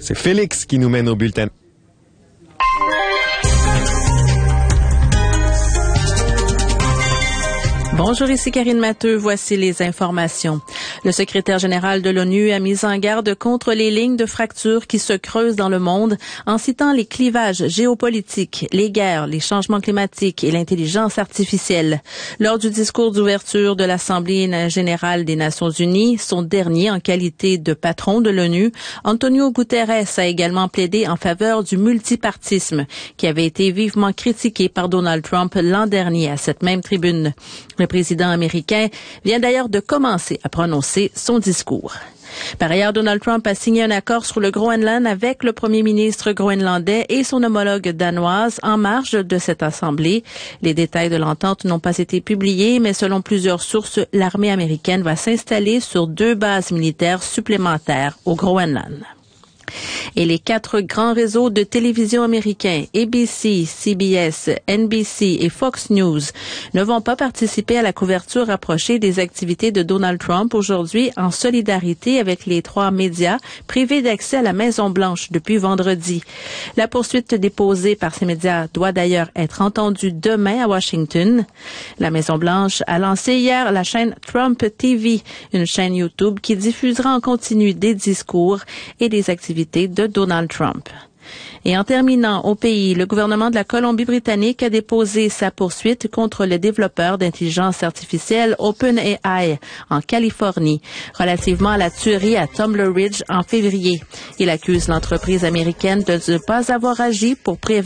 C'est Félix qui nous mène au bulletin. Bonjour, ici Karine Matteux. Voici les informations. Le secrétaire général de l'ONU a mis en garde contre les lignes de fracture qui se creusent dans le monde en citant les clivages géopolitiques, les guerres, les changements climatiques et l'intelligence artificielle. Lors du discours d'ouverture de l'Assemblée générale des Nations unies, son dernier en qualité de patron de l'ONU, Antonio Guterres a également plaidé en faveur du multipartisme qui avait été vivement critiqué par Donald Trump l'an dernier à cette même tribune. Le président américain vient d'ailleurs de commencer à prononcer son discours. Par ailleurs, Donald Trump a signé un accord sur le Groenland avec le premier ministre groenlandais et son homologue danoise en marge de cette assemblée. Les détails de l'entente n'ont pas été publiés, mais selon plusieurs sources, l'armée américaine va s'installer sur 2 bases militaires supplémentaires au Groenland. Et les 4 grands réseaux de télévision américains, ABC, CBS, NBC et Fox News, ne vont pas participer à la couverture rapprochée des activités de Donald Trump aujourd'hui en solidarité avec les 3 médias privés d'accès à la Maison-Blanche depuis vendredi. La poursuite déposée par ces médias doit d'ailleurs être entendue demain à Washington. La Maison-Blanche a lancé hier la chaîne Trump TV, une chaîne YouTube qui diffusera en continu des discours et des activités de Donald Trump. Et en terminant, au pays, le gouvernement de la Colombie-Britannique a déposé sa poursuite contre le développeur d'intelligence artificielle OpenAI en Californie, relativement à la tuerie à Tumbler Ridge en février. Il accuse l'entreprise américaine de ne pas avoir agi pour prévenir